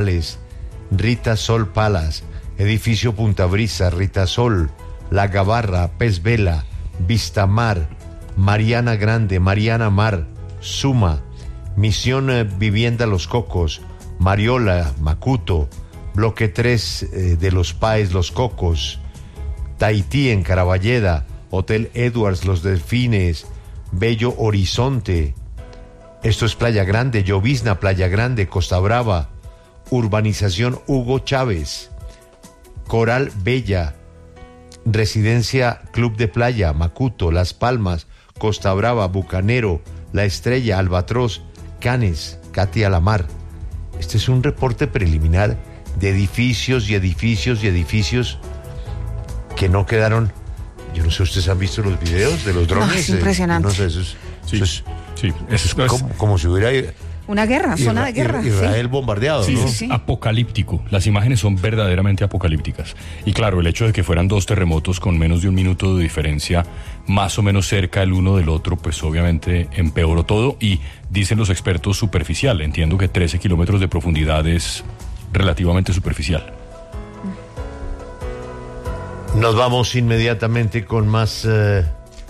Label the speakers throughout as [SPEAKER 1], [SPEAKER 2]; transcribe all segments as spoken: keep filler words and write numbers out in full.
[SPEAKER 1] Manizales, Rita Sol Palas, Edificio Punta Brisa, Rita Sol, La Gabarra, Pez Vela, Vistamar, Mariana Grande, Mariana Mar, Suma, Misión eh, Vivienda Los Cocos, Mariola, Macuto, Bloque tres eh, de Los Páez, Los Cocos, Tahití en Caraballeda, Hotel Edwards, Los Delfines, Bello Horizonte. Esto es Playa Grande, Llovizna, Playa Grande, Costa Brava, Urbanización Hugo Chávez, Coral Bella, Residencia Club de Playa, Macuto, Las Palmas, Costa Brava, Bucanero, La Estrella, Albatros, Canes, Katia Lamar. Este es un reporte preliminar de edificios y edificios y edificios que no quedaron. Yo no sé, ¿ustedes han visto los videos de los drones?
[SPEAKER 2] No, es impresionante.
[SPEAKER 1] No sé, eso es,
[SPEAKER 3] sí,
[SPEAKER 1] eso es,
[SPEAKER 3] sí, eso es
[SPEAKER 1] como, como si hubiera
[SPEAKER 2] una guerra,
[SPEAKER 1] Isra-
[SPEAKER 2] zona de guerra.
[SPEAKER 1] Israel
[SPEAKER 2] sí.
[SPEAKER 1] bombardeado,
[SPEAKER 3] Sí,
[SPEAKER 1] ¿no?
[SPEAKER 3] sí, sí. Apocalíptico. Las imágenes son verdaderamente apocalípticas. Y claro, el hecho de que fueran dos terremotos con menos de un minuto de diferencia, más o menos cerca el uno del otro, pues obviamente empeoró todo. Y dicen los expertos superficial. Entiendo que trece kilómetros de profundidad es relativamente superficial.
[SPEAKER 1] Nos vamos inmediatamente con más eh,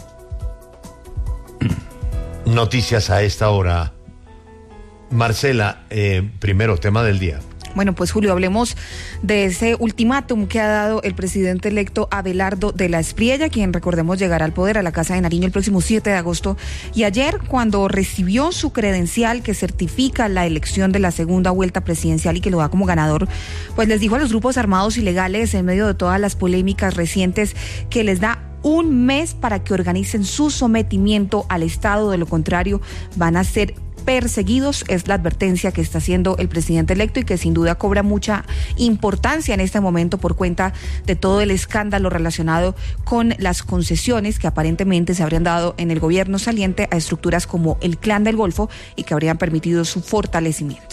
[SPEAKER 1] noticias a esta hora. Marcela, eh, primero, tema del día.
[SPEAKER 2] Bueno, pues Julio, hablemos de ese ultimátum que ha dado el presidente electo Abelardo de la Espriella, quien, recordemos, llegará al poder a la Casa de Nariño el próximo siete de agosto. Y ayer, cuando recibió su credencial que certifica la elección de la segunda vuelta presidencial y que lo da como ganador, pues les dijo a los grupos armados ilegales, en medio de todas las polémicas recientes, que les da un mes para que organicen su sometimiento al Estado. De lo contrario, van a ser perseguidos. Es la advertencia que está haciendo el presidente electo y que sin duda cobra mucha importancia en este momento por cuenta de todo el escándalo relacionado con las concesiones que aparentemente se habrían dado en el gobierno saliente a estructuras como el Clan del Golfo y que habrían permitido su fortalecimiento.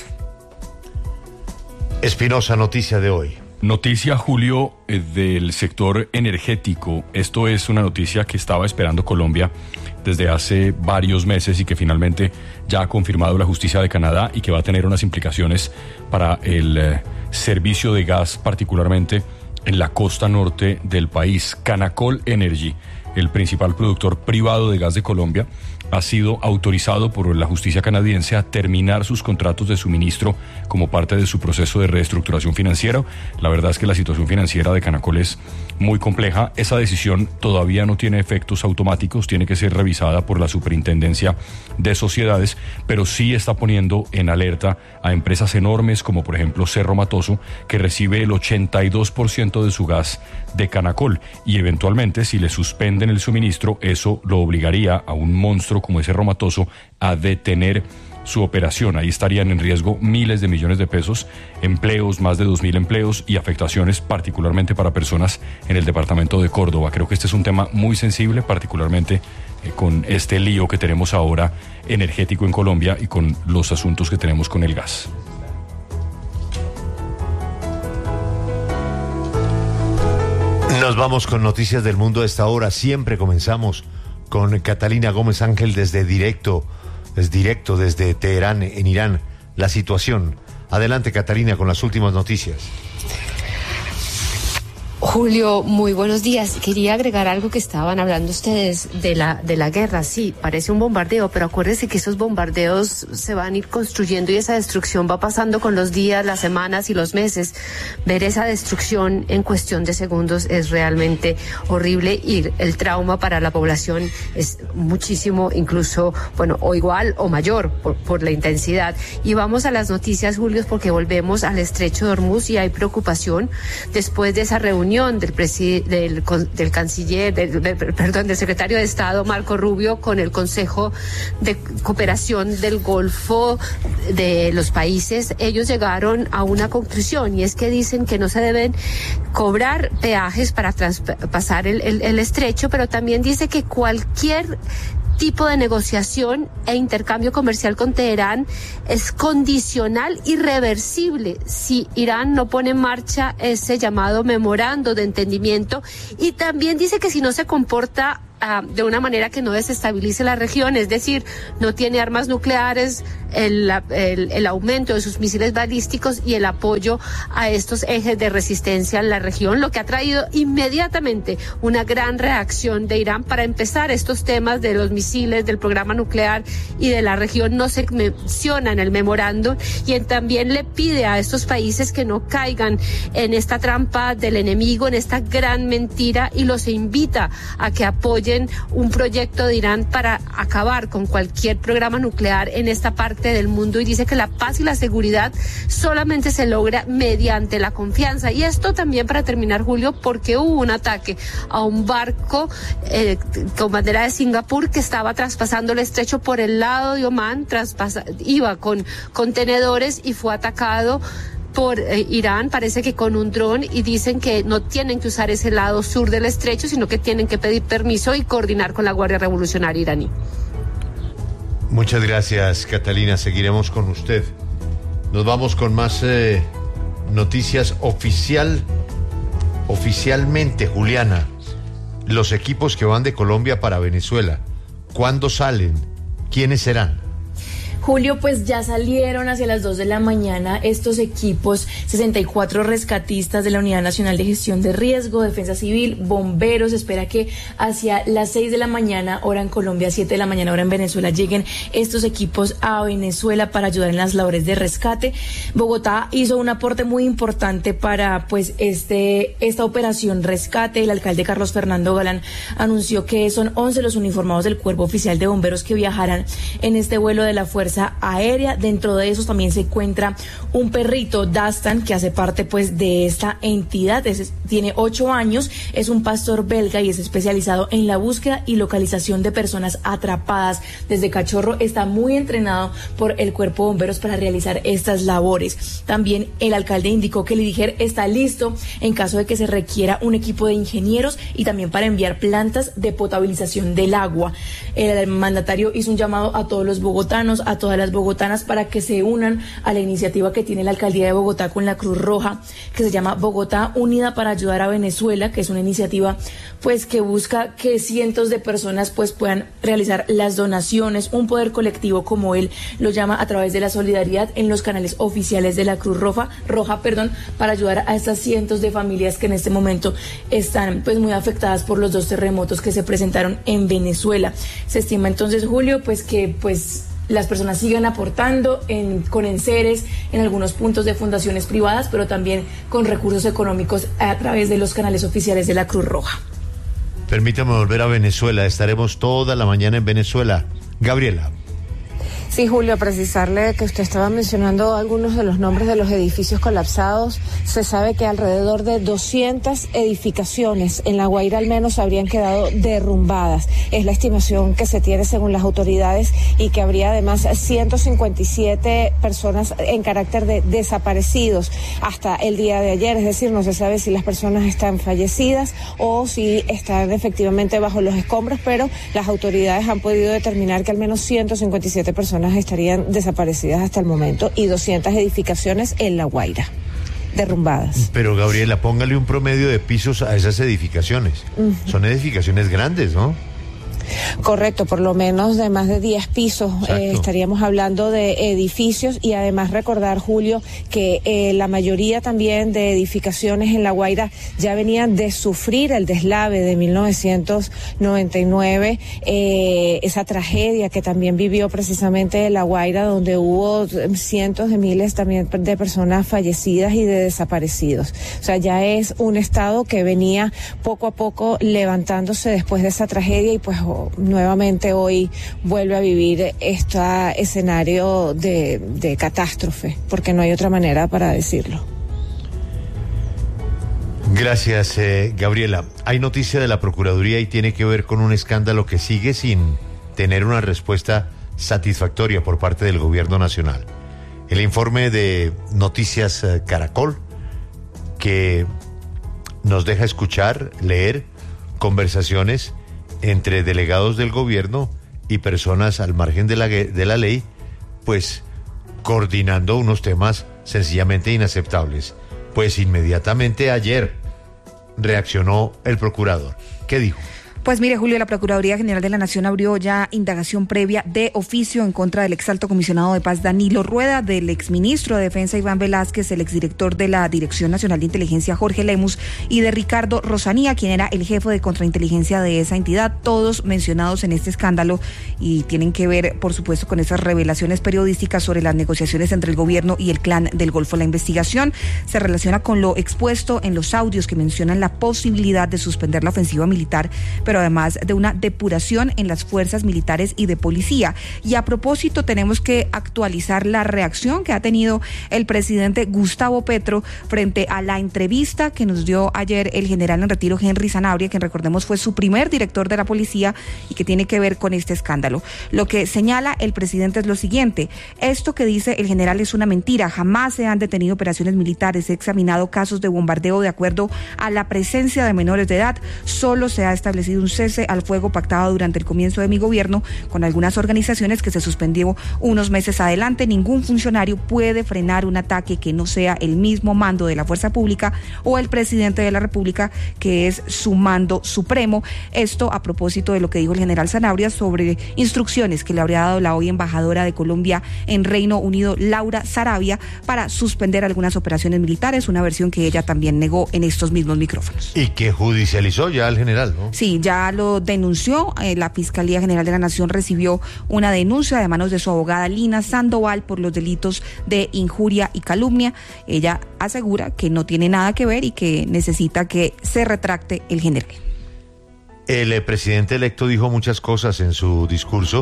[SPEAKER 1] Espinosa, noticia de hoy.
[SPEAKER 3] Noticia, Julio, eh, del sector energético. Esto es una noticia que estaba esperando Colombia desde hace varios meses y que finalmente ya ha confirmado la justicia de Canadá y que va a tener unas implicaciones para el eh, servicio de gas, particularmente en la costa norte del país. Canacol Energy, el principal productor privado de gas de Colombia, ha sido autorizado por la justicia canadiense a terminar sus contratos de suministro como parte de su proceso de reestructuración financiera. La verdad es que la situación financiera de Canacol es muy compleja. Esa decisión todavía no tiene efectos automáticos, tiene que ser revisada por la Superintendencia de Sociedades, pero sí está poniendo en alerta a empresas enormes como por ejemplo Cerro Matoso, que recibe el ochenta y dos por ciento de su gas de Canacol, y eventualmente si le suspenden el suministro, eso lo obligaría a un monstruo como ese Cerro Matoso a detener su operación. Ahí estarían en riesgo miles de millones de pesos, empleos, más de dos mil empleos y afectaciones particularmente para personas en el departamento de Córdoba. Creo que este es un tema muy sensible, particularmente eh, con este lío que tenemos ahora energético en Colombia y con los asuntos que tenemos con el gas.
[SPEAKER 1] Nos vamos con noticias del mundo a esta hora. Siempre comenzamos con Catalina Gómez Ángel desde directo, es directo desde Teherán, en Irán, la situación. Adelante, Catalina, con las últimas noticias.
[SPEAKER 4] Julio, muy buenos días. Quería agregar algo que estaban hablando ustedes de la de la guerra. Sí, parece un bombardeo, pero acuérdense que esos bombardeos se van a ir construyendo y esa destrucción va pasando con los días, las semanas y los meses. Ver esa destrucción en cuestión de segundos es realmente horrible y el trauma para la población es muchísimo, incluso, bueno, o igual o mayor por, por la intensidad. Y vamos a las noticias, Julio, porque volvemos al estrecho de Hormuz y hay preocupación después de esa reunión del, presi- del, del canciller, del, del, perdón, del secretario de Estado Marco Rubio con el Consejo de Cooperación del Golfo de los países. Ellos llegaron a una conclusión y es que dicen que no se deben cobrar peajes para traspasar el, el, el estrecho, pero también dice que cualquier tipo de negociación e intercambio comercial con Teherán es condicional y reversible si Irán no pone en marcha ese llamado memorando de entendimiento, y también dice que si no se comporta uh, de una manera que no desestabilice la región, es decir, no tiene armas nucleares, el, el, el aumento de sus misiles balísticos y el apoyo a estos ejes de resistencia en la región, lo que ha traído inmediatamente una gran reacción de Irán. Para empezar, estos temas de los misiles, del programa nuclear y de la región no se menciona en el memorándum, y en, también le pide a estos países que no caigan en esta trampa del enemigo, en esta gran mentira, y los invita a que apoyen un proyecto de Irán para acabar con cualquier programa nuclear en esta parte del mundo, y dice que la paz y la seguridad solamente se logra mediante la confianza. Y esto también, para terminar, Julio, porque hubo un ataque a un barco eh, con bandera de Singapur que estaba traspasando el estrecho por el lado de Omán, traspasa, iba con contenedores y fue atacado por eh, Irán, parece que con un dron, y dicen que no tienen que usar ese lado sur del estrecho, sino que tienen que pedir permiso y coordinar con la Guardia Revolucionaria iraní.
[SPEAKER 1] Muchas gracias, Catalina. Seguiremos con usted. Nos vamos con más eh, noticias oficial, oficialmente, Juliana. Los equipos que van de Colombia para Venezuela, ¿cuándo salen? ¿Quiénes serán?
[SPEAKER 5] Julio, pues ya salieron hacia las dos de la mañana estos equipos, sesenta y cuatro rescatistas de la Unidad Nacional de Gestión de Riesgo, Defensa Civil, bomberos. Espera que hacia las seis de la mañana, hora en Colombia, siete de la mañana, hora en Venezuela, lleguen estos equipos a Venezuela para ayudar en las labores de rescate. Bogotá hizo un aporte muy importante para pues este esta operación rescate. El alcalde Carlos Fernando Galán anunció que son once los uniformados del Cuerpo Oficial de Bomberos que viajarán en este vuelo de la Fuerza Aérea. Dentro de esos también se encuentra un perrito, Dastan, que hace parte pues de esta entidad. Es, tiene ocho años, es un pastor belga y es especializado en la búsqueda y localización de personas atrapadas. Desde cachorro está muy entrenado por el Cuerpo de Bomberos para realizar estas labores. También el alcalde indicó que el IDIGER está listo en caso de que se requiera un equipo de ingenieros y también para enviar plantas de potabilización del agua. El mandatario hizo un llamado a todos los bogotanos, a todas las bogotanas, para que se unan a la iniciativa que tiene la alcaldía de Bogotá con la Cruz Roja, que se llama Bogotá Unida para Ayudar a Venezuela, que es una iniciativa pues que busca que cientos de personas pues puedan realizar las donaciones, un poder colectivo, como él lo llama, a través de la solidaridad en los canales oficiales de la Cruz Roja, Roja, perdón, para ayudar a estas cientos de familias que en este momento están pues muy afectadas por los dos terremotos que se presentaron en Venezuela. Se estima entonces, Julio, pues que pues las personas siguen aportando en, con enseres en algunos puntos de fundaciones privadas, pero también con recursos económicos a través de los canales oficiales de la Cruz Roja.
[SPEAKER 1] Permítame volver a Venezuela. Estaremos toda la mañana en Venezuela. Gabriela.
[SPEAKER 6] Sí, Julio, precisarle que usted estaba mencionando algunos de los nombres de los edificios colapsados. Se sabe que alrededor de doscientas edificaciones en La Guaira al menos habrían quedado derrumbadas. Es la estimación que se tiene según las autoridades, y que habría además ciento cincuenta y siete personas en carácter de desaparecidos hasta el día de ayer. Es decir, no se sabe si las personas están fallecidas o si están efectivamente bajo los escombros, pero las autoridades han podido determinar que al menos ciento cincuenta y siete personas estarían desaparecidas hasta el momento y doscientas edificaciones en La Guaira derrumbadas.
[SPEAKER 1] Pero Gabriela, póngale un promedio de pisos a esas edificaciones. Uh-huh. Son edificaciones grandes, ¿no?
[SPEAKER 6] Correcto, por lo menos de más de diez pisos eh, estaríamos hablando de edificios, y además recordar, Julio, que eh, la mayoría también de edificaciones en La Guaira ya venían de sufrir el deslave de mil novecientos noventa y nueve, eh, esa tragedia que también vivió precisamente La Guaira, donde hubo cientos de miles también de personas fallecidas y de desaparecidos. O sea, ya es un estado que venía poco a poco levantándose después de esa tragedia, y pues nuevamente hoy vuelve a vivir este escenario de, de catástrofe, porque no hay otra manera para decirlo.
[SPEAKER 1] Gracias, eh, Gabriela. Hay noticia de la Procuraduría y tiene que ver con un escándalo que sigue sin tener una respuesta satisfactoria por parte del Gobierno Nacional. El informe de Noticias eh, Caracol, que nos deja escuchar, leer conversaciones entre delegados del gobierno y personas al margen de la, de la ley, pues coordinando unos temas sencillamente inaceptables. Pues inmediatamente ayer reaccionó el procurador. ¿Qué dijo?
[SPEAKER 2] Pues mire, Julio, la Procuraduría General de la Nación abrió ya indagación previa de oficio en contra del exalto comisionado de paz Danilo Rueda, del exministro de Defensa Iván Velázquez, el exdirector de la Dirección Nacional de Inteligencia Jorge Lemus y de Ricardo Rosanía, quien era el jefe de contrainteligencia de esa entidad, todos mencionados en este escándalo y tienen que ver, por supuesto, con esas revelaciones periodísticas sobre las negociaciones entre el gobierno y el Clan del Golfo. La investigación se relaciona con lo expuesto en los audios que mencionan la posibilidad de suspender la ofensiva militar, pero además de una depuración en las fuerzas militares y de policía. Y a propósito, tenemos que actualizar la reacción que ha tenido el presidente Gustavo Petro frente a la entrevista que nos dio ayer el general en retiro Henry Sanabria, quien recordemos fue su primer director de la policía y que tiene que ver con este escándalo. Lo que señala el presidente es lo siguiente: esto que dice el general es una mentira, jamás se han detenido operaciones militares, he examinado casos de bombardeo de acuerdo a la presencia de menores de edad, solo se ha establecido un cese al fuego pactado durante el comienzo de mi gobierno con algunas organizaciones que se suspendió unos meses adelante. Ningún funcionario puede frenar un ataque que no sea el mismo mando de la fuerza pública o el presidente de la República, que es su mando supremo. Esto a propósito de lo que dijo el general Sanabria sobre instrucciones que le habría dado la hoy embajadora de Colombia en Reino Unido, Laura Sarabia, para suspender algunas operaciones militares, una versión que ella también negó en estos mismos micrófonos.
[SPEAKER 1] Y que judicializó ya al general, ¿no?
[SPEAKER 2] Sí, ya lo denunció. Eh, la Fiscalía General de la Nación recibió una denuncia de manos de su abogada Lina Sandoval por los delitos de injuria y calumnia. Ella asegura que no tiene nada que ver y que necesita que se retracte el general.
[SPEAKER 1] El eh, presidente electo dijo muchas cosas en su discurso.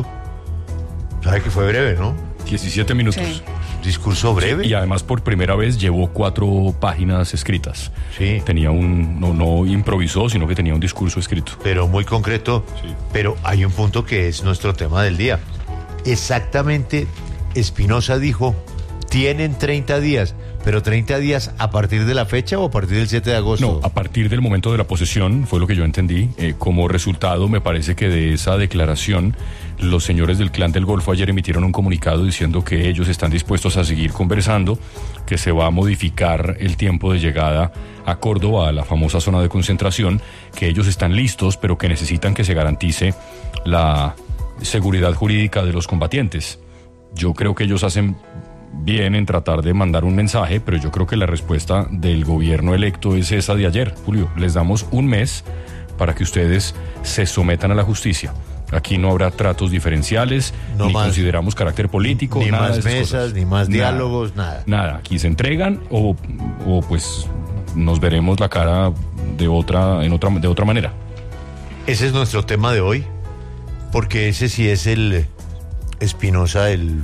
[SPEAKER 1] Sabe que fue breve, ¿no?
[SPEAKER 3] diecisiete minutos.
[SPEAKER 2] Sí.
[SPEAKER 1] Discurso breve.
[SPEAKER 3] Sí, y además por primera vez llevó cuatro páginas escritas.
[SPEAKER 1] Sí.
[SPEAKER 3] Tenía un, no, no improvisó, sino que tenía un discurso escrito.
[SPEAKER 1] Pero muy concreto.
[SPEAKER 3] Sí.
[SPEAKER 1] Pero hay un punto que es nuestro tema del día. Exactamente, Espinosa dijo, tienen treinta días. ¿Pero treinta días a partir de la fecha o a partir del siete de agosto?
[SPEAKER 3] No, a partir del momento de la posesión, fue lo que yo entendí. Eh, como resultado, me parece que de esa declaración, los señores del Clan del Golfo ayer emitieron un comunicado diciendo que ellos están dispuestos a seguir conversando, que se va a modificar el tiempo de llegada a Córdoba, a la famosa zona de concentración, que ellos están listos, pero que necesitan que se garantice la seguridad jurídica de los combatientes. Yo creo que ellos hacen bien en tratar de mandar un mensaje, pero yo creo que la respuesta del gobierno electo es esa de ayer. Julio, les damos un mes para que ustedes se sometan a la justicia. Aquí no habrá tratos diferenciales,
[SPEAKER 1] no
[SPEAKER 3] ni
[SPEAKER 1] más,
[SPEAKER 3] consideramos carácter político,
[SPEAKER 1] ni
[SPEAKER 3] nada
[SPEAKER 1] más
[SPEAKER 3] de esas
[SPEAKER 1] mesas,
[SPEAKER 3] cosas.
[SPEAKER 1] ni más
[SPEAKER 3] Nada,
[SPEAKER 1] diálogos, nada.
[SPEAKER 3] Nada, aquí se entregan o, o pues nos veremos la cara de otra, en otra, de otra manera.
[SPEAKER 1] Ese es nuestro tema de hoy, porque ese sí es el Espinosa, el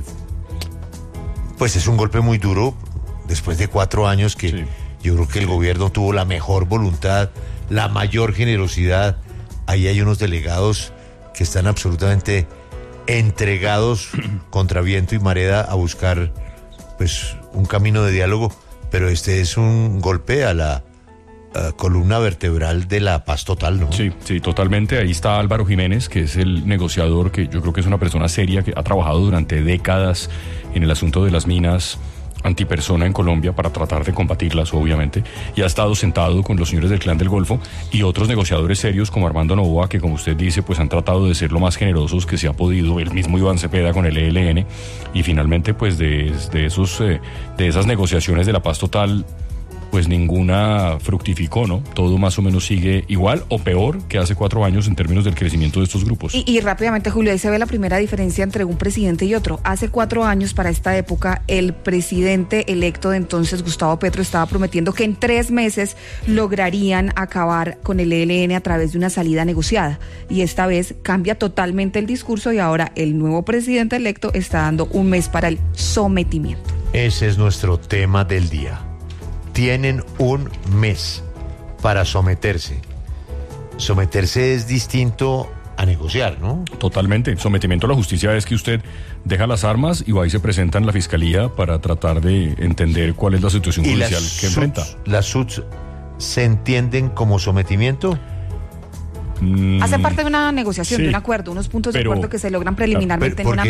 [SPEAKER 1] pues es un golpe muy duro después de cuatro años que sí. Yo creo que el gobierno tuvo la mejor voluntad, la mayor generosidad. Ahí hay unos delegados que están absolutamente entregados contra viento y marea a buscar pues un camino de diálogo, pero este es un golpe a la uh, columna vertebral de la paz total, ¿no?
[SPEAKER 3] Sí, sí, totalmente. Ahí está Álvaro Jiménez, que es el negociador, que yo creo que es una persona seria, que ha trabajado durante décadas en el asunto de las minas antipersona en Colombia para tratar de combatirlas, obviamente, y ha estado sentado con los señores del Clan del Golfo y otros negociadores serios como Armando Novoa, que como usted dice, pues han tratado de ser lo más generosos que se ha podido, el mismo Iván Cepeda con el E L N, y finalmente pues de, de, esos, eh, de esas negociaciones de la paz total, pues ninguna fructificó, ¿no? Todo más o menos sigue igual o peor que hace cuatro años en términos del crecimiento de estos grupos.
[SPEAKER 2] Y, y rápidamente, Julio, ahí se ve la primera diferencia entre un presidente y otro. Hace cuatro años, para esta época, el presidente electo de entonces, Gustavo Petro, estaba prometiendo que en tres meses lograrían acabar con el E L N a través de una salida negociada. Y esta vez cambia totalmente el discurso y ahora el nuevo presidente electo está dando un mes para el sometimiento.
[SPEAKER 1] Ese es nuestro tema del día. Tienen un mes para someterse. Someterse es distinto a negociar, ¿no?
[SPEAKER 3] Totalmente. Sometimiento a la justicia es que usted deja las armas y va y se presenta en la fiscalía para tratar de entender cuál es la situación judicial que enfrenta.
[SPEAKER 1] ¿Las S U Ts se entienden como sometimiento?
[SPEAKER 2] Mm, Hace parte de una negociación, sí, de un acuerdo, unos puntos pero, de acuerdo que se logran preliminarmente pero,
[SPEAKER 1] porque,
[SPEAKER 2] en una mesa.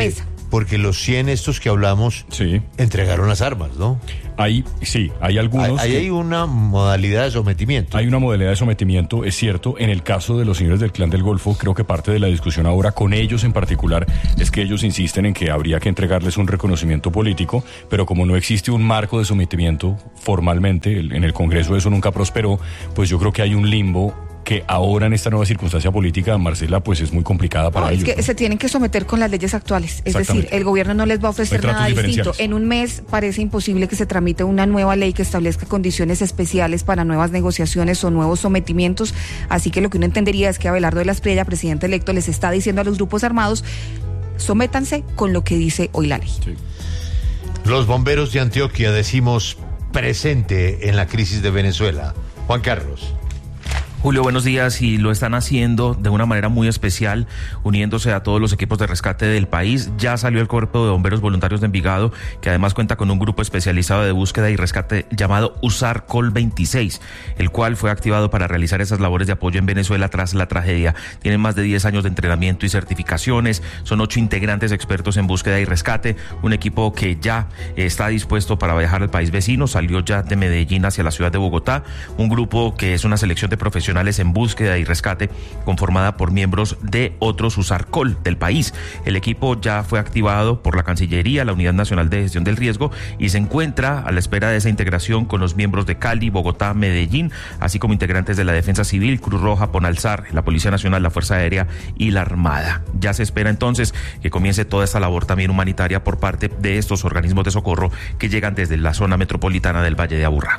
[SPEAKER 1] porque los cien estos que hablamos
[SPEAKER 3] sí.
[SPEAKER 1] entregaron las armas, ¿no?
[SPEAKER 3] Hay, sí, hay algunos.
[SPEAKER 1] Ahí hay, hay una modalidad de sometimiento.
[SPEAKER 3] Hay una modalidad de sometimiento, es cierto. En el caso de los señores del Clan del Golfo, creo que parte de la discusión ahora con ellos en particular es que ellos insisten en que habría que entregarles un reconocimiento político, pero como no existe un marco de sometimiento formalmente, en el Congreso eso nunca prosperó, pues yo creo que hay un limbo que ahora en esta nueva circunstancia política, Marcela, pues es muy complicada para
[SPEAKER 2] no,
[SPEAKER 3] ellos.
[SPEAKER 2] Es que
[SPEAKER 3] ¿no?
[SPEAKER 2] se tienen que someter con las leyes actuales, es decir, el gobierno no les va a ofrecer
[SPEAKER 3] no
[SPEAKER 2] nada distinto. En un mes parece imposible que se tramite una nueva ley que establezca condiciones especiales para nuevas negociaciones o nuevos sometimientos, así que lo que uno entendería es que Abelardo de la Espriella, presidente electo, les está diciendo a los grupos armados, sométanse con lo que dice hoy la ley.
[SPEAKER 3] Sí.
[SPEAKER 1] Los bomberos de Antioquia decimos presente en la crisis de Venezuela. Juan Carlos.
[SPEAKER 7] Julio, buenos días, y lo están haciendo de una manera muy especial, uniéndose a todos los equipos de rescate del país. Ya salió el Cuerpo de Bomberos Voluntarios de Envigado, que además cuenta con un grupo especializado de búsqueda y rescate llamado USAR-Col veintiséis, el cual fue activado para realizar esas labores de apoyo en Venezuela tras la tragedia. Tienen más de diez años de entrenamiento y certificaciones, son ocho integrantes expertos en búsqueda y rescate, un equipo que ya está dispuesto para viajar al país vecino, salió ya de Medellín hacia la ciudad de Bogotá, un grupo que es una selección de profesionales en búsqueda y rescate conformada por miembros de otros USAR-Col del país. El equipo ya fue activado por la Cancillería, la Unidad Nacional de Gestión del Riesgo, y se encuentra a la espera de esa integración con los miembros de Cali, Bogotá, Medellín, así como integrantes de la Defensa Civil, Cruz Roja, Ponalzar, la Policía Nacional, la Fuerza Aérea y la Armada. Ya se espera entonces que comience toda esta labor también humanitaria por parte de estos organismos de socorro que llegan desde la zona metropolitana del Valle de Aburrá.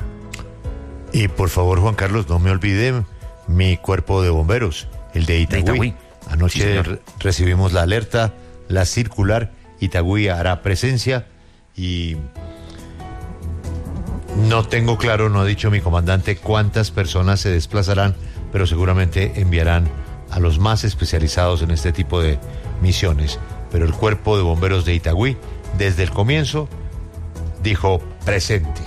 [SPEAKER 1] Y por favor, Juan Carlos, no me olvide mi cuerpo de bomberos, el de Itagüí. De Itagüí. Anoche sí, re- recibimos la alerta, la circular, Itagüí hará presencia y no tengo claro, no ha dicho mi comandante cuántas personas se desplazarán, pero seguramente enviarán a los más especializados en este tipo de misiones. Pero el cuerpo de bomberos de Itagüí, desde el comienzo, dijo presente.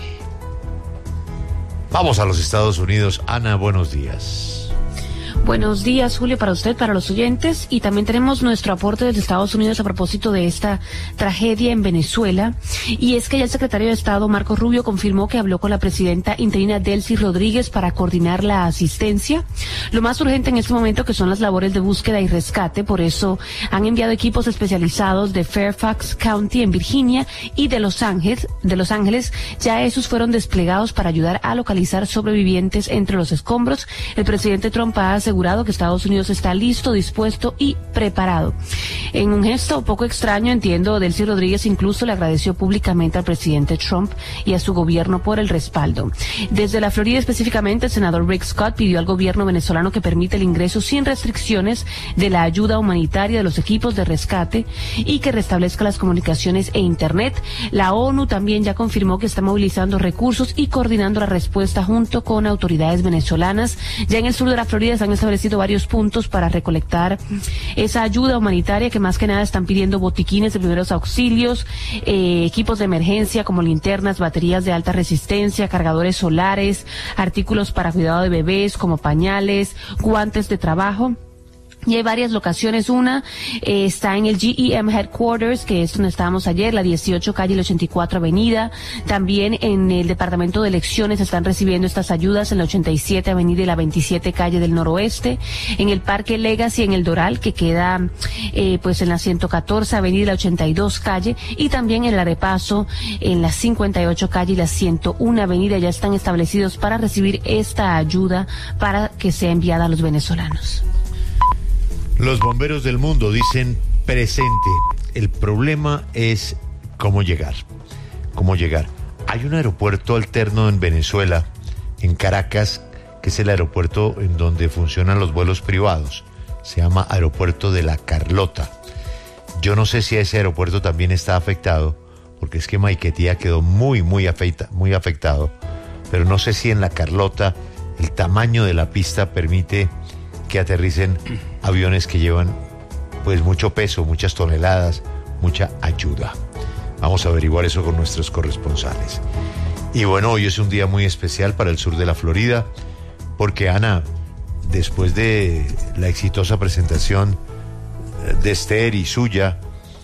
[SPEAKER 1] Vamos a los Estados Unidos. Ana, buenos días.
[SPEAKER 8] Buenos días, Julio, para usted, para los oyentes, y también tenemos nuestro aporte desde Estados Unidos a propósito de esta tragedia en Venezuela, y es que ya el secretario de Estado, Marco Rubio, confirmó que habló con la presidenta interina Delcy Rodríguez para coordinar la asistencia. Lo más urgente en este momento que son las labores de búsqueda y rescate, por eso han enviado equipos especializados de Fairfax County en Virginia y de Los Ángeles, de Los Ángeles, ya esos fueron desplegados para ayudar a localizar sobrevivientes entre los escombros. El presidente Trump ha asegurado que Estados Unidos está listo, dispuesto y preparado. En un gesto poco extraño, entiendo, Delcy Rodríguez incluso le agradeció públicamente al presidente Trump y a su gobierno por el respaldo. Desde la Florida específicamente, el senador Rick Scott pidió al gobierno venezolano que permita el ingreso sin restricciones de la ayuda humanitaria de los equipos de rescate y que restablezca las comunicaciones e internet. La ONU también ya confirmó que está movilizando recursos y coordinando la respuesta junto con autoridades venezolanas. Ya en el sur de la Florida se han establecido varios puntos para recolectar esa ayuda humanitaria, que más que nada están pidiendo botiquines de primeros auxilios, eh, equipos de emergencia como linternas, baterías de alta resistencia, cargadores solares, artículos para cuidado de bebés como pañales, guantes de trabajo. Y hay varias locaciones. Una eh, está en el G E M Headquarters, que es donde estábamos ayer, la dieciocho calle y la ochenta y cuatro avenida. También en el Departamento de Elecciones están recibiendo estas ayudas en la ochenta y siete avenida y la veintisiete calle del noroeste. En el Parque Legacy, en el Doral, que queda eh, pues en la ciento catorce avenida y la ochenta y dos calle. Y también en el Arepaso, en la cincuenta y ocho calle y la ciento uno avenida, ya están establecidos para recibir esta ayuda para que sea enviada a los venezolanos.
[SPEAKER 1] Los bomberos del mundo dicen presente. El problema es cómo llegar. ¿Cómo llegar? Hay un aeropuerto alterno en Venezuela, en Caracas, que es el aeropuerto en donde funcionan los vuelos privados. Se llama Aeropuerto de la Carlota. Yo no sé si ese aeropuerto también está afectado, porque es que Maiquetía quedó muy, muy, afecta, muy afectado. Pero no sé si en la Carlota el tamaño de la pista permite que aterricen aviones que llevan pues mucho peso, muchas toneladas, mucha ayuda. Vamos a averiguar eso con nuestros corresponsales. Y bueno, hoy es un día muy especial para el sur de la Florida, porque Ana, después de la exitosa presentación de Esther y suya,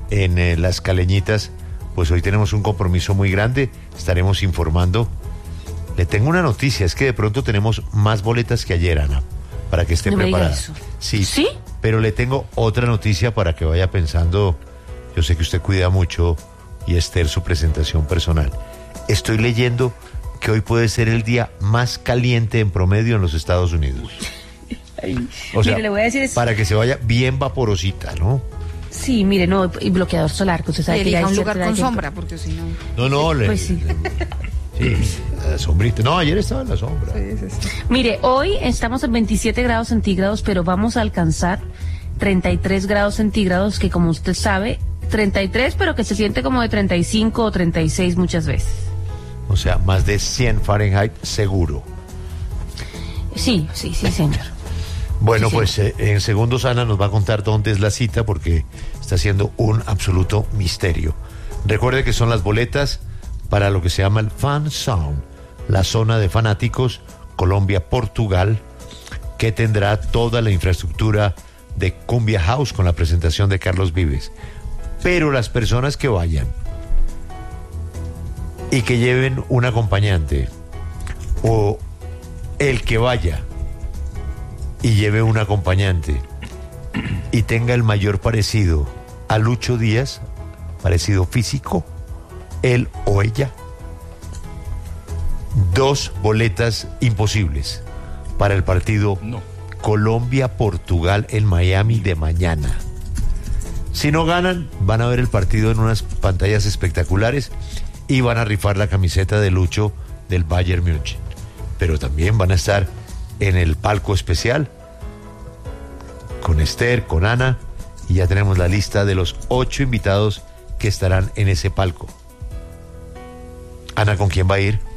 [SPEAKER 1] en eh, Las Caleñitas, pues hoy tenemos un compromiso muy grande, estaremos informando. Le tengo una noticia, es que de pronto tenemos más boletas que ayer, Ana, para que esté
[SPEAKER 8] no
[SPEAKER 1] preparada.
[SPEAKER 8] Me diga eso.
[SPEAKER 1] Sí,
[SPEAKER 8] ¿Sí?
[SPEAKER 1] Pero le tengo otra noticia para que vaya pensando. Yo sé que usted cuida mucho y Esther su presentación personal. Estoy leyendo que hoy puede ser el día más caliente en promedio en los Estados Unidos.
[SPEAKER 8] Ay,
[SPEAKER 1] o sea,
[SPEAKER 8] mire, le voy a decir eso.
[SPEAKER 1] Para que se vaya bien vaporosita, ¿no?
[SPEAKER 8] Sí, mire, no, y bloqueador solar, que usted sabe que ya
[SPEAKER 2] Elija
[SPEAKER 8] hay
[SPEAKER 2] un lugar
[SPEAKER 8] cierta
[SPEAKER 2] con
[SPEAKER 8] edad que-
[SPEAKER 2] sombra, porque si no...
[SPEAKER 1] No, no, le,
[SPEAKER 8] Pues sí.
[SPEAKER 1] le- sí, la sombrita. No, ayer estaba en la sombra.
[SPEAKER 8] Mire, hoy estamos en veintisiete grados centígrados, pero vamos a alcanzar treinta y tres grados centígrados, que como usted sabe, treinta y tres, pero que se siente como de treinta y cinco o treinta y seis muchas veces.
[SPEAKER 1] O sea, más de cien Fahrenheit seguro.
[SPEAKER 8] Sí, sí, sí, señor.
[SPEAKER 1] Bueno,
[SPEAKER 8] Sí,
[SPEAKER 1] pues eh, en segundos Ana nos va a contar dónde es la cita porque está siendo un absoluto misterio. Recuerde que son las boletas para lo que se llama el Fan Zone, la zona de fanáticos Colombia-Portugal, que tendrá toda la infraestructura de Cumbia House con la presentación de Carlos Vives. Pero las personas que vayan y que lleven un acompañante, o el que vaya y lleve un acompañante y tenga el mayor parecido a Lucho Díaz, parecido físico, él o ella, dos boletas imposibles para el partido
[SPEAKER 3] No.
[SPEAKER 1] Colombia-Portugal en Miami de mañana. Si no ganan, van a ver el partido en unas pantallas espectaculares y van a rifar la camiseta de Lucho del Bayern Múnich. Pero también van a estar en el palco especial con Esther, con Ana, y ya tenemos la lista de los ocho invitados que estarán en ese palco. Ana, ¿con quién va a ir?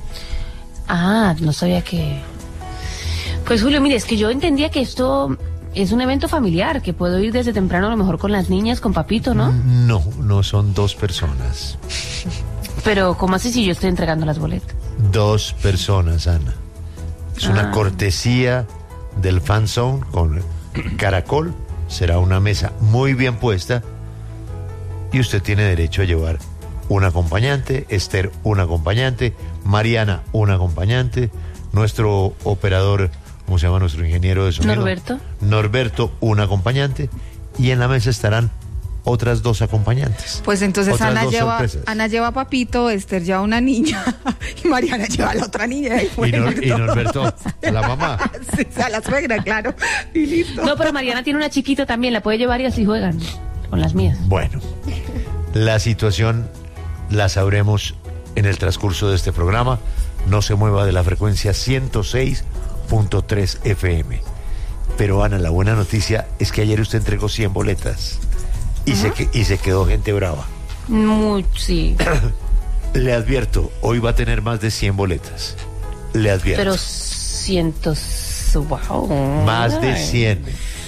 [SPEAKER 8] Ah, no sabía que... Pues Julio, mire, es que yo entendía que esto es un evento familiar, que puedo ir desde temprano a lo mejor con las niñas, con papito, ¿no?
[SPEAKER 1] No, no son dos personas.
[SPEAKER 8] Pero ¿cómo así si yo estoy entregando las boletas?
[SPEAKER 1] Dos personas, Ana. Es una
[SPEAKER 8] Ah.
[SPEAKER 1] cortesía del Fan Zone con Caracol. Será una mesa muy bien puesta y usted tiene derecho a llevar un acompañante, Esther un acompañante, Mariana un acompañante, nuestro operador, ¿cómo se llama nuestro ingeniero de sonido?
[SPEAKER 8] Norberto.
[SPEAKER 1] Norberto un acompañante, y en la mesa estarán otras dos acompañantes.
[SPEAKER 2] Pues entonces
[SPEAKER 1] Otras
[SPEAKER 2] Ana
[SPEAKER 1] dos
[SPEAKER 2] lleva,
[SPEAKER 1] sorpresas.
[SPEAKER 2] Ana lleva a Papito, Esther lleva una niña y Mariana lleva a la otra niña. Y,
[SPEAKER 1] Y,
[SPEAKER 2] bueno,
[SPEAKER 1] Nor- y Norberto a la mamá.
[SPEAKER 2] Sí, a la suegra, claro. Y listo.
[SPEAKER 8] No, pero Mariana tiene una chiquita también, la puede llevar y así juegan con las mías.
[SPEAKER 1] Bueno, la situación la sabremos en el transcurso de este programa. No se mueva de la frecuencia ciento seis punto tres F M. Pero Ana, la buena noticia es que ayer usted entregó cien boletas y, se, que- y se quedó gente brava.
[SPEAKER 8] Muy, sí.
[SPEAKER 1] Le advierto, hoy va a tener más de cien boletas. Le advierto.
[SPEAKER 8] Pero cientos, wow.
[SPEAKER 1] Más de cien.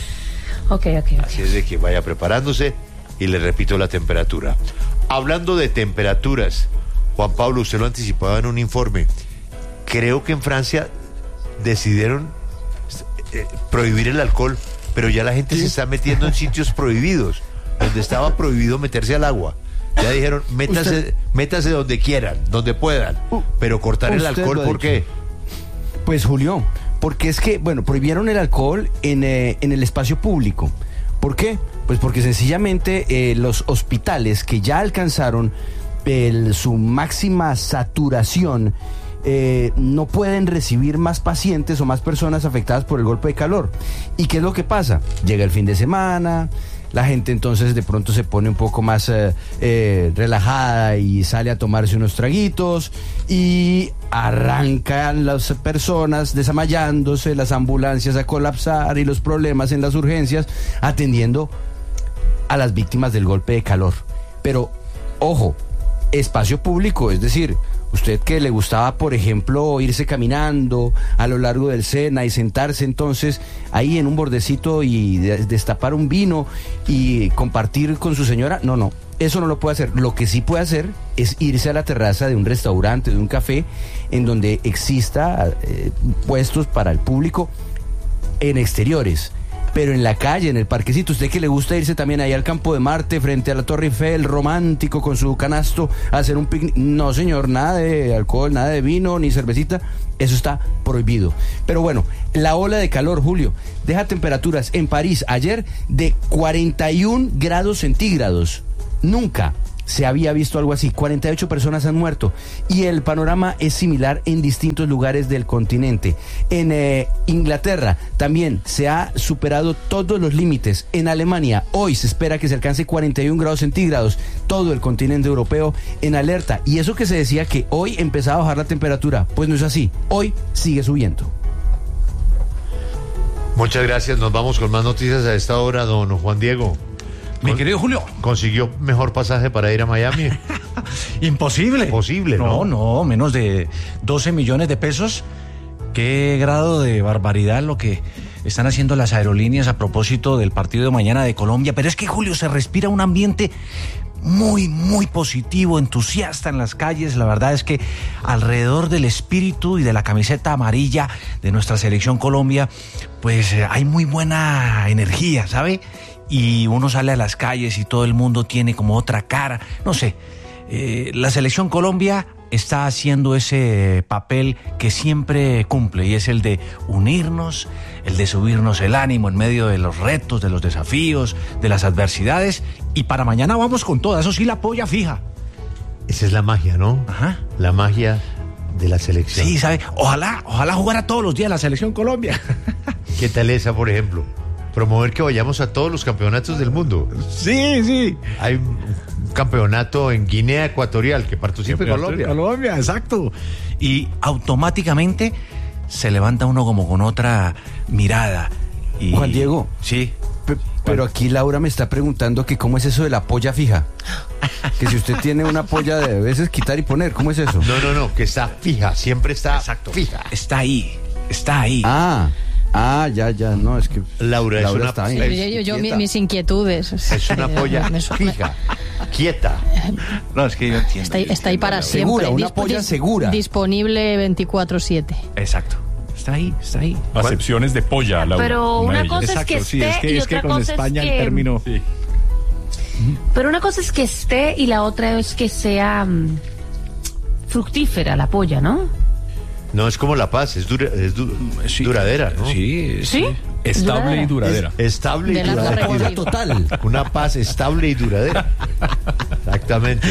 [SPEAKER 8] Ok, ok, ok.
[SPEAKER 1] Así es de que vaya preparándose y le repito la temperatura. Hablando de temperaturas, Juan Pablo, usted lo anticipaba en un informe. Creo que en Francia decidieron eh, prohibir el alcohol, pero ya la gente se está metiendo en sitios prohibidos, donde estaba prohibido meterse al agua. Ya dijeron, métase,
[SPEAKER 9] Usted-
[SPEAKER 1] métase donde quieran, donde puedan, pero cortar el
[SPEAKER 9] Usted
[SPEAKER 1] alcohol,
[SPEAKER 9] lo ha
[SPEAKER 1] ¿por qué?
[SPEAKER 9] Pues Julio, porque es que, bueno, prohibieron el alcohol en, eh, en el espacio público. ¿Por qué? Pues porque sencillamente eh, los hospitales que ya alcanzaron el- su máxima saturación eh, no pueden recibir más pacientes o más personas afectadas por el golpe de calor. ¿Y qué es lo que pasa? Llega el fin de semana, la gente entonces de pronto se pone un poco más eh, eh, relajada y sale a tomarse unos traguitos y arrancan las personas desmayándose, las ambulancias a colapsar y los problemas en las urgencias atendiendo a las víctimas del golpe de calor. Pero, ojo, espacio público, es decir, usted que le gustaba, por ejemplo, irse caminando a lo largo del Sena y sentarse entonces ahí en un bordecito y de- destapar un vino y compartir con su señora, no, no, eso no lo puede hacer. Lo que sí puede hacer es irse a la terraza de un restaurante, de un café, en donde exista eh, puestos para el público en exteriores. pero en la calle, en el parquecito. Usted que le gusta irse también ahí al Campo de Marte, frente a la Torre Eiffel, romántico, con su canasto, a hacer un picnic. No, señor, nada de alcohol, nada de vino, ni cervecita. Eso está prohibido. Pero bueno, la ola de calor, Julio, deja temperaturas en París ayer de cuarenta y un grados centígrados. Nunca se había visto algo así. cuarenta y ocho personas han muerto y el panorama es similar en distintos lugares del continente. En eh, Inglaterra también se ha superado todos los límites. En Alemania hoy se espera que se alcance cuarenta y un grados centígrados. Todo el continente europeo en alerta. Y eso que se decía que hoy empezaba a bajar la temperatura, pues no es así. Hoy sigue subiendo.
[SPEAKER 1] Muchas gracias. Nos vamos con más noticias a esta hora, don Juan Diego.
[SPEAKER 10] Mi querido Julio.
[SPEAKER 1] ¿Consiguió mejor pasaje para ir a Miami?
[SPEAKER 10] Imposible.
[SPEAKER 1] Imposible, ¿no?
[SPEAKER 10] No, no, menos de doce millones de pesos. Qué grado de barbaridad lo que están haciendo las aerolíneas a propósito del partido de mañana de Colombia. Pero es que, Julio, se respira un ambiente muy, muy positivo, entusiasta en las calles. La verdad es que alrededor del espíritu y de la camiseta amarilla de nuestra selección Colombia, pues eh, hay muy buena energía, ¿sabe? Y uno sale a las calles y todo el mundo tiene como otra cara, no sé. Eh, la selección Colombia está haciendo ese papel que siempre cumple, y es el de unirnos, el de subirnos el ánimo en medio de los retos, de los desafíos, de las adversidades, y para mañana vamos con todo, eso sí, la polla fija.
[SPEAKER 1] Esa es la magia, ¿no?
[SPEAKER 10] Ajá.
[SPEAKER 1] La magia de la selección.
[SPEAKER 10] Sí, ¿sabe? Ojalá, ojalá jugara todos los días la selección Colombia.
[SPEAKER 1] ¿Qué tal esa, por ejemplo? Promover que vayamos a todos los campeonatos del mundo.
[SPEAKER 10] Sí, sí.
[SPEAKER 1] Hay un campeonato en Guinea Ecuatorial que participe Colombia.
[SPEAKER 10] Colombia, exacto. Y automáticamente se levanta uno como con otra mirada. Y...
[SPEAKER 9] Juan Diego.
[SPEAKER 10] Sí.
[SPEAKER 9] P- pero aquí Laura me está preguntando que cómo es eso de la polla fija. Que si usted tiene una polla de a veces quitar y poner, ¿cómo es eso?
[SPEAKER 1] No, no, no, que está fija, siempre está
[SPEAKER 10] Exacto.
[SPEAKER 1] fija.
[SPEAKER 10] Está ahí, está ahí.
[SPEAKER 9] Ah. Ah, ya, ya, no, es que
[SPEAKER 1] Laura,
[SPEAKER 9] Laura
[SPEAKER 1] es
[SPEAKER 9] está
[SPEAKER 1] una
[SPEAKER 9] ahí.
[SPEAKER 11] Sí, yo, yo, yo mis inquietudes.
[SPEAKER 1] Es una polla fija, quieta.
[SPEAKER 10] No, es que yo entiendo.
[SPEAKER 11] Está, ahí- está ahí para siempre.
[SPEAKER 9] Segura, una
[SPEAKER 11] Disp-
[SPEAKER 9] polla
[SPEAKER 11] dis-
[SPEAKER 9] segura.
[SPEAKER 11] Disponible veinticuatro siete.
[SPEAKER 10] Exacto. Está ahí, está ahí.
[SPEAKER 3] Acepciones de polla, Laura.
[SPEAKER 8] Pero una cosa es
[SPEAKER 10] Exacto,
[SPEAKER 8] que
[SPEAKER 10] sí,
[SPEAKER 8] esté
[SPEAKER 10] es que,
[SPEAKER 8] y
[SPEAKER 10] es que
[SPEAKER 8] otra
[SPEAKER 10] con
[SPEAKER 8] cosa
[SPEAKER 10] España
[SPEAKER 8] es
[SPEAKER 10] el
[SPEAKER 8] que...
[SPEAKER 10] término...
[SPEAKER 3] Sí.
[SPEAKER 8] Pero una cosa es que esté y la otra es que sea mm, fructífera la polla, ¿no?
[SPEAKER 1] No es como la paz, es, dura- es du-
[SPEAKER 10] Sí.
[SPEAKER 1] duradera, ¿no?
[SPEAKER 10] Sí,
[SPEAKER 8] ¿Sí?
[SPEAKER 3] Estable y duradera.
[SPEAKER 1] Es estable y
[SPEAKER 11] De largo
[SPEAKER 1] duradera.
[SPEAKER 11] recorrido.
[SPEAKER 9] total.
[SPEAKER 1] Una paz estable y duradera. Exactamente.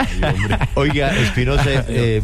[SPEAKER 1] Oiga, Espinosa, eh,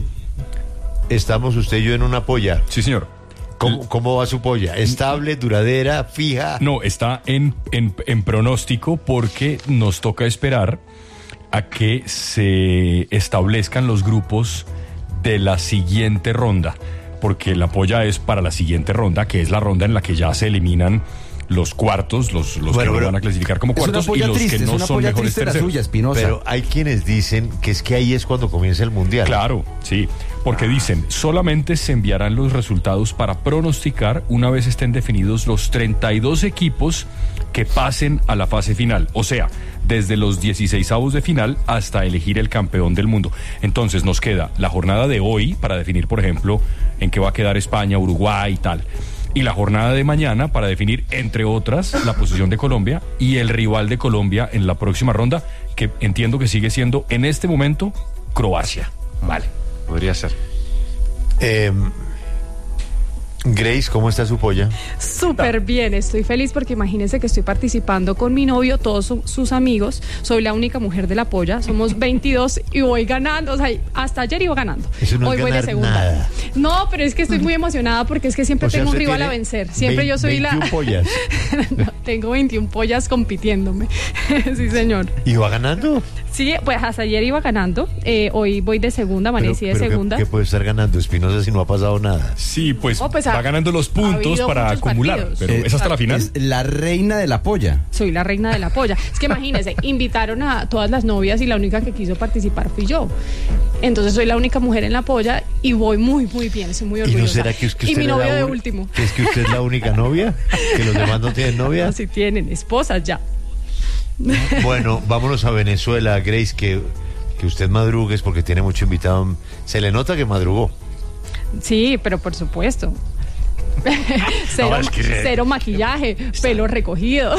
[SPEAKER 1] estamos usted y yo en una polla.
[SPEAKER 3] Sí, señor.
[SPEAKER 1] ¿Cómo, cómo va su polla? ¿Estable, duradera, fija?
[SPEAKER 3] No, está en, en, en pronóstico porque nos toca esperar a que se establezcan los grupos de la siguiente ronda, porque la polla es para la siguiente ronda, que es la ronda en la que ya se eliminan los cuartos, los, los
[SPEAKER 1] Bueno,
[SPEAKER 3] que
[SPEAKER 1] pero
[SPEAKER 3] van a clasificar como
[SPEAKER 9] Es una
[SPEAKER 3] cuartos y
[SPEAKER 9] polla
[SPEAKER 3] los
[SPEAKER 9] triste,
[SPEAKER 3] que
[SPEAKER 9] es
[SPEAKER 3] no
[SPEAKER 9] una
[SPEAKER 3] son
[SPEAKER 9] polla
[SPEAKER 3] mejores
[SPEAKER 9] triste la
[SPEAKER 3] terceros.
[SPEAKER 9] suya, Espinosa.
[SPEAKER 1] Pero hay quienes dicen que es que ahí es cuando comienza el mundial.
[SPEAKER 3] Claro, sí, porque dicen, solamente se enviarán los resultados para pronosticar una vez estén definidos los treinta y dos equipos que pasen a la fase final, o sea, desde los dieciseisavos de final hasta elegir el campeón del mundo. Entonces nos queda la jornada de hoy para definir, por ejemplo, en qué va a quedar España, Uruguay y tal. Y la jornada de mañana para definir, entre otras, la posición de Colombia y el rival de Colombia en la próxima ronda, que entiendo que sigue siendo, en este momento, Croacia.
[SPEAKER 10] Vale, podría ser.
[SPEAKER 1] Eh, Grace, ¿cómo está su polla?
[SPEAKER 12] Súper bien, estoy feliz porque imagínense que estoy participando con mi novio, todos su- sus amigos, soy la única mujer de la polla, somos veintidós y voy ganando, o sea, hasta ayer iba ganando,
[SPEAKER 1] Eso no es
[SPEAKER 12] hoy voy de
[SPEAKER 1] ganar
[SPEAKER 12] segunda.
[SPEAKER 1] nada.
[SPEAKER 12] No, pero es que estoy muy emocionada porque es que siempre
[SPEAKER 1] O sea,
[SPEAKER 12] tengo un
[SPEAKER 1] usted
[SPEAKER 12] rival a
[SPEAKER 1] tiene
[SPEAKER 12] vencer, siempre
[SPEAKER 1] vein-
[SPEAKER 12] yo soy
[SPEAKER 1] veintiún
[SPEAKER 12] la...
[SPEAKER 1] pollas.
[SPEAKER 12] No, tengo veintiún pollas compitiéndome, sí señor.
[SPEAKER 1] ¿Y va ganando?
[SPEAKER 12] Sí, pues hasta ayer iba ganando, eh, hoy voy de segunda, amanecí de
[SPEAKER 1] Pero- pero ¿qué-
[SPEAKER 12] segunda.
[SPEAKER 1] ¿Qué puede estar ganando Espinosa si no ha pasado nada?
[SPEAKER 3] Sí, pues,
[SPEAKER 12] Oh, pues
[SPEAKER 3] va
[SPEAKER 12] ha-
[SPEAKER 3] ganando los
[SPEAKER 12] ha
[SPEAKER 3] puntos
[SPEAKER 12] habido
[SPEAKER 3] para
[SPEAKER 12] muchos
[SPEAKER 3] acumular,
[SPEAKER 12] partidos.
[SPEAKER 3] pero
[SPEAKER 9] Eh,
[SPEAKER 3] es hasta la final.
[SPEAKER 9] Es la reina de la polla.
[SPEAKER 12] Soy la reina de la polla. Es que imagínense, invitaron a todas las novias y la única que quiso participar fui yo. Entonces soy la única mujer en la polla y voy muy, muy bien, soy muy
[SPEAKER 1] ¿Y
[SPEAKER 12] orgullosa.
[SPEAKER 1] no será que, es que
[SPEAKER 12] y
[SPEAKER 1] usted
[SPEAKER 12] mi
[SPEAKER 1] es la
[SPEAKER 12] novio de
[SPEAKER 1] un-
[SPEAKER 12] último.
[SPEAKER 1] que es que usted es la única novia? ¿Que los demás no tienen novia?
[SPEAKER 12] No, si tienen esposas ya.
[SPEAKER 1] Bueno, vámonos a Venezuela, Grace, que, que usted madrugues porque tiene mucho invitado. Se le nota que madrugó.
[SPEAKER 12] Sí, pero por supuesto. cero,
[SPEAKER 1] No, es que-
[SPEAKER 12] cero maquillaje, pelo recogido.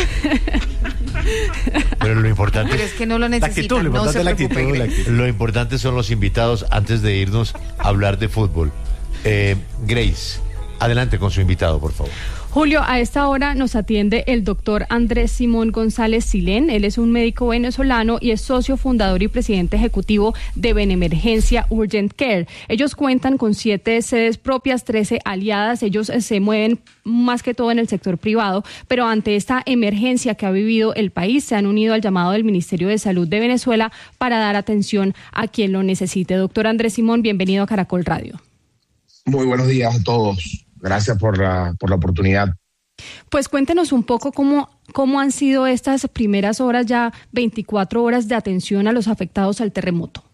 [SPEAKER 1] Pero lo importante
[SPEAKER 2] Pero es que no lo necesitan, no se preocupe, Grace.
[SPEAKER 1] Lo importante son los invitados antes de irnos a hablar de fútbol. Eh, Grace, adelante con su invitado, por favor.
[SPEAKER 12] Julio, a esta hora nos atiende el doctor Andrés Simón González Silén. Él es un médico venezolano y es socio fundador y presidente ejecutivo de Benemergencia Urgent Care. Ellos cuentan con siete sedes propias, trece aliadas. Ellos eh, se mueven más que todo en el sector privado, pero ante esta emergencia que ha vivido el país, se han unido al llamado del Ministerio de Salud de Venezuela para dar atención a quien lo necesite. Doctor Andrés Simón, bienvenido a Caracol Radio.
[SPEAKER 13] Muy buenos días a todos. Gracias por la, por la oportunidad.
[SPEAKER 12] Pues cuéntenos un poco cómo, cómo han sido estas primeras horas, ya veinticuatro horas de atención a los afectados al terremoto.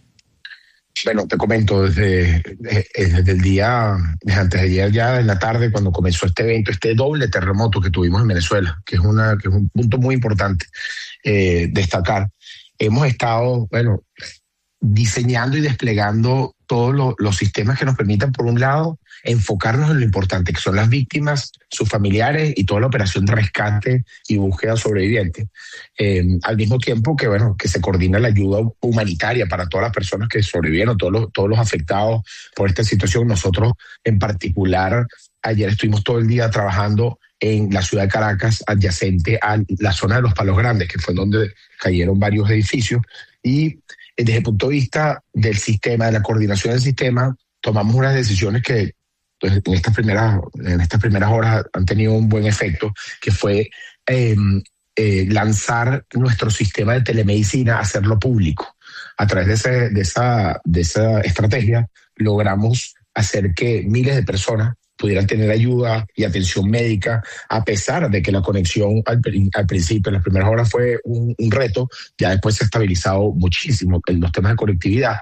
[SPEAKER 13] Bueno, te comento, desde, desde el día, desde antes de ayer ya en la tarde, cuando comenzó este evento, este doble terremoto que tuvimos en Venezuela, que es, una, que es un punto muy importante eh, destacar, hemos estado, bueno, diseñando y desplegando todos lo, los sistemas que nos permitan, por un lado, enfocarnos en lo importante, que son las víctimas, sus familiares y toda la operación de rescate y búsqueda sobreviviente. Eh, al mismo tiempo que, bueno, que se coordina la ayuda humanitaria para todas las personas que sobrevivieron, todos los, todos los afectados por esta situación. Nosotros, en particular, ayer estuvimos todo el día trabajando en la ciudad de Caracas, adyacente a la zona de los Palos Grandes, que fue donde cayeron varios edificios, y desde el punto de vista del sistema, de la coordinación del sistema, tomamos unas decisiones que pues, en, estas primeras, en estas primeras horas han tenido un buen efecto, que fue eh, eh, lanzar nuestro sistema de telemedicina, hacerlo público. A través de, ese, de, esa, de esa estrategia logramos hacer que miles de personas pudieran tener ayuda y atención médica, a pesar de que la conexión al, al principio, en las primeras horas, fue un, un reto. Ya después se ha estabilizado muchísimo en los temas de conectividad.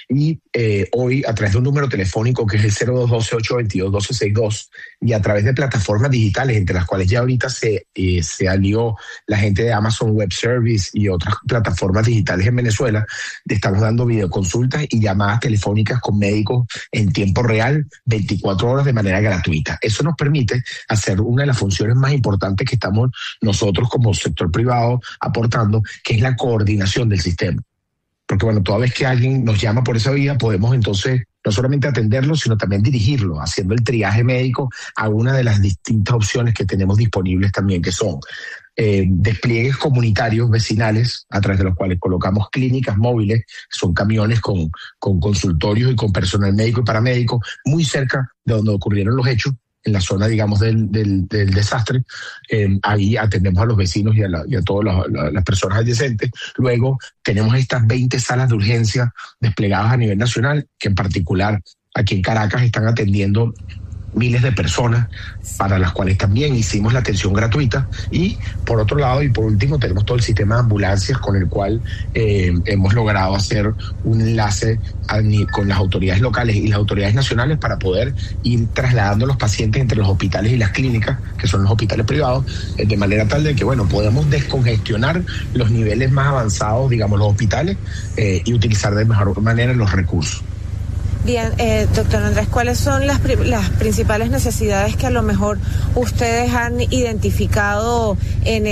[SPEAKER 13] Y eh, hoy, a través de un número telefónico que es el cero dos uno dos, ocho dos dos, uno dos seis dos, y a través de plataformas digitales, entre las cuales ya ahorita se, eh, se alió la gente de Amazon Web Service y otras plataformas digitales en Venezuela, estamos dando videoconsultas y llamadas telefónicas con médicos en tiempo real, veinticuatro horas de manera gratuita. Eso nos permite hacer una de las funciones más importantes que estamos nosotros como sector privado aportando, que es la coordinación del sistema. Porque, bueno, toda vez que alguien nos llama por esa vía, podemos entonces no solamente atenderlo, sino también dirigirlo, haciendo el triaje médico a una de las distintas opciones que tenemos disponibles también, que son eh, despliegues comunitarios vecinales, a través de los cuales colocamos clínicas móviles, que son camiones con, con consultorios y con personal médico y paramédico, muy cerca de donde ocurrieron los hechos, en la zona, digamos, del, del, del desastre. Eh, ahí atendemos a los vecinos y a, la, y a todas las, la, las personas adyacentes. Luego tenemos estas veinte salas de urgencia desplegadas a nivel nacional, que en particular aquí en Caracas están atendiendo miles de personas, para las cuales también hicimos la atención gratuita. Y por otro lado, y por último, tenemos todo el sistema de ambulancias con el cual eh, hemos logrado hacer un enlace a, con las autoridades locales y las autoridades nacionales para poder ir trasladando a los pacientes entre los hospitales y las clínicas, que son los hospitales privados, eh, de manera tal de que, bueno, podemos descongestionar los niveles más avanzados, digamos, los hospitales, eh, y utilizar de mejor manera los recursos.
[SPEAKER 6] Bien, eh, doctor Andrés, ¿cuáles son las, las principales necesidades que a lo mejor ustedes han identificado en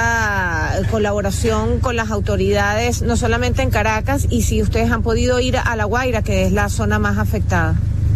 [SPEAKER 6] esta colaboración con las autoridades, no solamente en Caracas, y si ustedes han podido ir a La Guaira, que es la zona más afectada?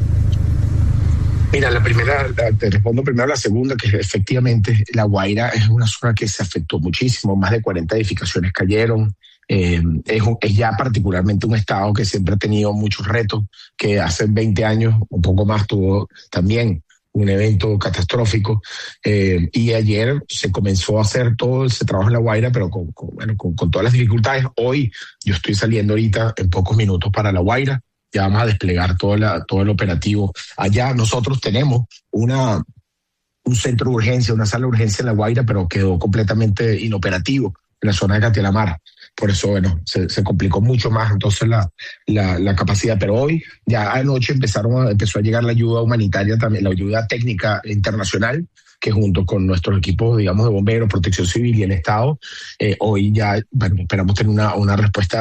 [SPEAKER 13] Mira, la primera, te respondo primero a la segunda, que efectivamente La Guaira es una zona que se afectó muchísimo, más de cuarenta edificaciones cayeron. Eh, es, un, es ya particularmente un estado que siempre ha tenido muchos retos, que hace veinte años, un poco más, tuvo también un evento catastrófico, eh, y ayer se comenzó a hacer todo ese trabajo en La Guaira, pero con, con, bueno, con, con todas las dificultades. Hoy yo estoy saliendo ahorita en pocos minutos para La Guaira, ya vamos a desplegar todo, la, todo el operativo. Allá nosotros tenemos una, un centro de urgencia, una sala de urgencia en La Guaira, pero quedó completamente inoperativo en la zona de Catialamar. Por eso, bueno, se, se complicó mucho más entonces la, la, la capacidad. Pero hoy, ya anoche, empezaron a, empezó a llegar la ayuda humanitaria también, la ayuda técnica internacional, que junto con nuestros equipos, digamos, de bomberos, protección civil y el Estado, eh, hoy ya, bueno, esperamos tener una, una respuesta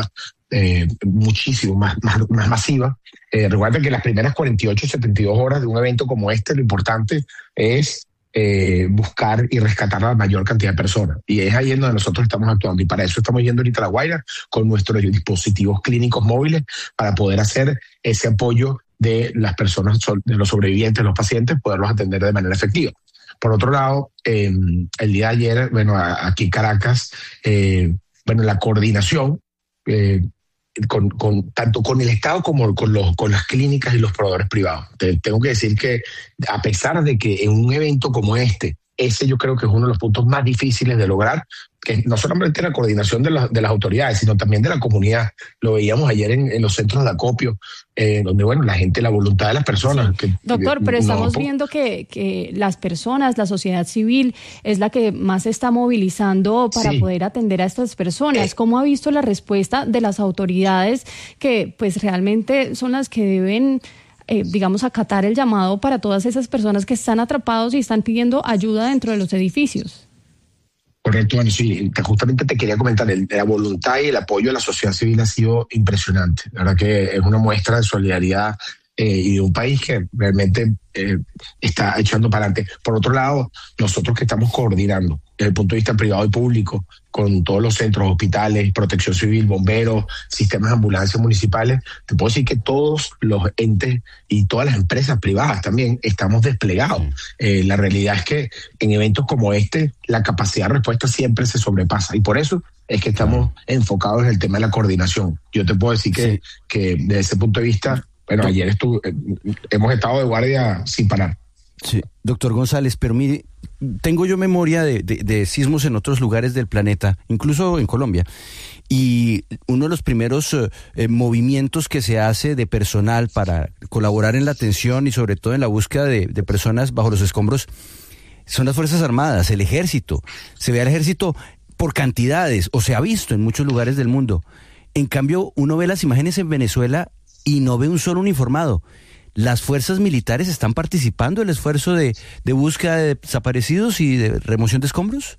[SPEAKER 13] eh, muchísimo más, más, más masiva. Eh, recuerda que las primeras cuarenta y ocho, setenta y dos horas de un evento como este, lo importante es eh, buscar y rescatar a la mayor cantidad de personas. Y es ahí en donde nosotros estamos actuando. Y para eso estamos yendo ahorita a La Guaira con nuestros dispositivos clínicos móviles para poder hacer ese apoyo de las personas, de los sobrevivientes, los pacientes, poderlos atender de manera efectiva. Por otro lado, eh, el día de ayer, bueno, aquí en Caracas, eh, bueno, la coordinación, eh, Con, con, tanto con el Estado como con, los, con las clínicas y los proveedores privados. Te, tengo que decir que a pesar de que en un evento como este, ese yo creo que es uno de los puntos más difíciles de lograr, que no solamente la coordinación de, la, de las autoridades, sino también de la comunidad. Lo veíamos ayer en, en los centros de acopio, eh, donde, bueno, la gente, la voluntad de las personas. Que,
[SPEAKER 12] Doctor,
[SPEAKER 13] que,
[SPEAKER 12] pero estamos
[SPEAKER 13] no,
[SPEAKER 12] viendo que, que las personas, la sociedad civil, es la que más se está movilizando para
[SPEAKER 13] sí.
[SPEAKER 12] poder atender a estas personas. ¿Cómo ha visto la respuesta de las autoridades que, pues, realmente son las que deben, eh, digamos, acatar el llamado para todas esas personas que están atrapados y están pidiendo ayuda dentro de los edificios?
[SPEAKER 13] Correcto, bueno, sí, justamente te quería comentar, el, la voluntad y el apoyo de la sociedad civil ha sido impresionante. La verdad que es una muestra de solidaridad eh, y de un país que realmente eh, está echando para adelante. Por otro lado, nosotros que estamos coordinando desde el punto de vista privado y público con todos los centros, hospitales, protección civil, bomberos, sistemas de ambulancias municipales, te puedo decir que todos los entes y todas las empresas privadas también estamos desplegados. Eh, la realidad es que en eventos como este, la capacidad de respuesta siempre se sobrepasa y por eso es que estamos enfocados en el tema de la coordinación. Yo te puedo decir que, sí. que desde ese punto de vista, bueno, ayer estuve, eh, hemos estado de guardia sin parar.
[SPEAKER 9] Sí, doctor González, pero mire, tengo yo memoria de, de, de sismos en otros lugares del planeta, incluso en Colombia, y uno de los primeros eh, movimientos que se hace de personal para colaborar en la atención y sobre todo en la búsqueda de, de personas bajo los escombros son las Fuerzas Armadas, el Ejército. Se ve al Ejército por cantidades, o se ha visto en muchos lugares del mundo. En cambio, uno ve las imágenes en Venezuela y no ve un solo uniformado. ¿Las fuerzas militares están participando en el esfuerzo de, de búsqueda de desaparecidos y de remoción de escombros?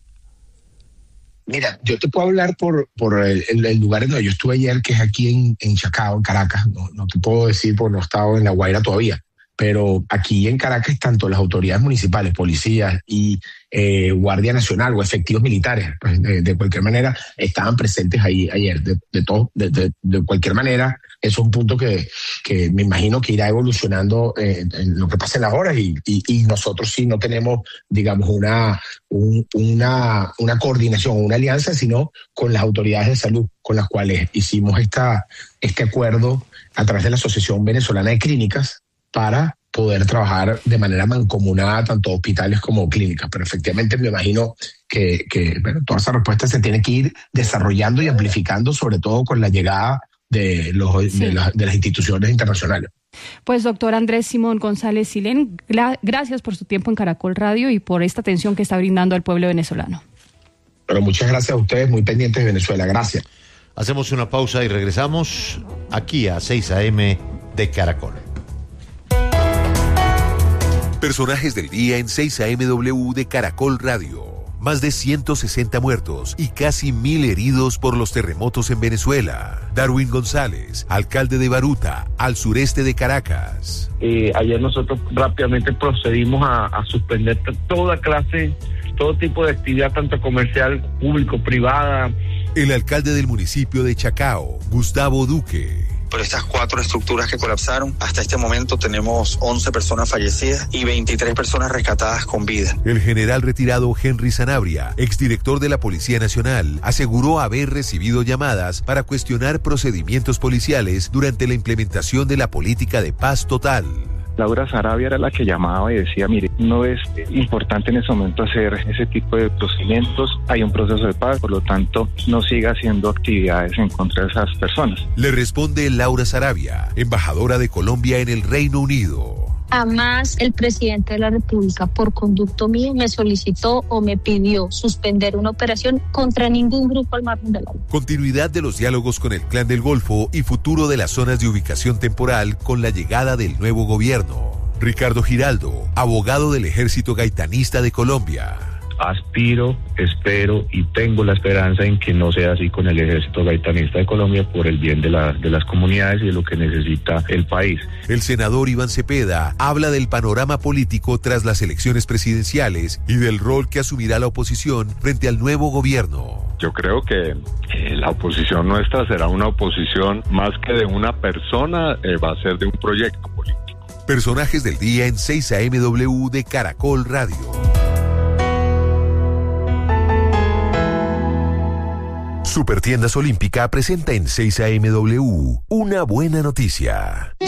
[SPEAKER 13] Mira, yo te puedo hablar por, por el, el lugar en donde yo estuve ayer, que es aquí en, en Chacao, en Caracas. No, no te puedo decir porque no he estado en La Guaira todavía. Pero aquí en Caracas, tanto las autoridades municipales, policías y eh, Guardia Nacional o efectivos militares, pues de, de cualquier manera, estaban presentes ahí ayer. De, de, todo, de, de, de cualquier manera, es un punto que, que me imagino que irá evolucionando eh, en lo que pasa en las horas y, y, y nosotros sí no tenemos, digamos, una, un, una, una coordinación, una alianza, sino con las autoridades de salud con las cuales hicimos esta, este acuerdo a través de la Asociación Venezolana de Clínicas, para poder trabajar de manera mancomunada tanto hospitales como clínicas. Pero efectivamente me imagino que, que bueno, toda esa respuesta se tiene que ir desarrollando y amplificando, sobre todo con la llegada de, los, sí. de, la, de las instituciones internacionales.
[SPEAKER 12] Pues doctor Andrés Simón González Silén, gra- gracias por su tiempo en Caracol Radio y por esta atención que está brindando al pueblo venezolano.
[SPEAKER 13] Pero muchas gracias a ustedes, muy pendientes de Venezuela. Gracias.
[SPEAKER 1] Hacemos una pausa y regresamos aquí a seis a eme de Caracol.
[SPEAKER 14] Personajes del día en seis a eme doble u de Caracol Radio. Más de ciento sesenta muertos y casi mil heridos por los terremotos en Venezuela. Darwin González, alcalde de Baruta, al sureste de Caracas.
[SPEAKER 15] Eh, ayer nosotros rápidamente procedimos a, a suspender toda clase, todo tipo de actividad, tanto comercial, público, privada.
[SPEAKER 14] El alcalde del municipio de Chacao, Gustavo Duque.
[SPEAKER 16] Por estas cuatro estructuras que colapsaron, hasta este momento tenemos once personas fallecidas y veintitrés personas rescatadas con vida.
[SPEAKER 14] El general retirado Henry Sanabria, exdirector de la Policía Nacional, aseguró haber recibido llamadas para cuestionar procedimientos policiales durante la implementación de la política de paz total.
[SPEAKER 17] Laura Sarabia era la que llamaba y decía, mire, no es importante en ese momento hacer ese tipo de procedimientos, hay un proceso de paz, por lo tanto, no siga haciendo actividades en contra de esas personas.
[SPEAKER 14] Le responde Laura Sarabia, embajadora de Colombia en el Reino Unido.
[SPEAKER 18] Jamás el presidente de la República, por conducto mío, me solicitó o me pidió suspender una operación contra ningún grupo al margen del agua.
[SPEAKER 14] Continuidad de los diálogos con el Clan del Golfo y futuro de las zonas de ubicación temporal con la llegada del nuevo gobierno. Ricardo Giraldo, abogado del Ejército Gaitanista de Colombia.
[SPEAKER 15] aspiro, espero y tengo la esperanza en que no sea así con el Ejército Gaitanista de Colombia por el bien de, la, de las comunidades y de lo que necesita el país.
[SPEAKER 14] El senador Iván Cepeda habla del panorama político tras las elecciones presidenciales y del rol que asumirá la oposición frente al nuevo gobierno.
[SPEAKER 19] Yo creo que eh, la oposición nuestra será una oposición más que de una persona, eh, va a ser de un proyecto político.
[SPEAKER 14] Personajes del día en seis A M W de Caracol Radio. Supertiendas Olímpica presenta en seis A M W una buena noticia.